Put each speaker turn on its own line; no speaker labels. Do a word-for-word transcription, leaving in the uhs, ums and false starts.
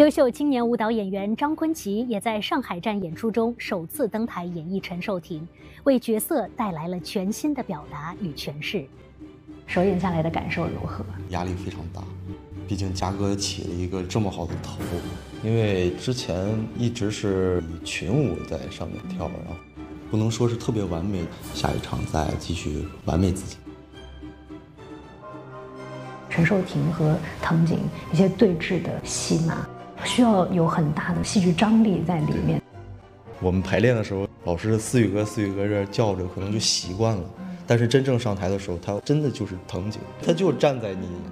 优秀青年舞蹈演员张坤奇也在上海站演出中首次登台演绎陈寿婷，为角色带来了全新的表达与诠释。首演下来的感受如何？
压力非常大，毕竟嘉哥起了一个这么好的头。
因为之前一直是以群舞在上面跳，然后
不能说是特别完美，下一场再继续完美自己。
陈寿婷和藤井一些对峙的戏码，需要有很大的戏剧张力在里面。
我们排练的时候，老师思雨哥思雨哥这叫着，可能就习惯了。但是真正上台的时候，他真的就是藤井，他就站在你